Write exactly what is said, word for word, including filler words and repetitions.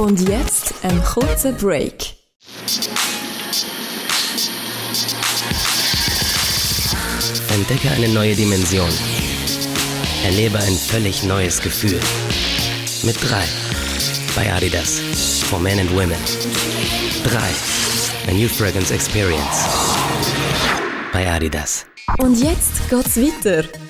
Und jetzt ein kurzer Break. Entdecke eine neue Dimension. Erlebe ein völlig neues Gefühl. Mit drei. Bei Adidas. For Men and Women. drei. A new fragrance experience. Bei Adidas. Und jetzt geht's weiter.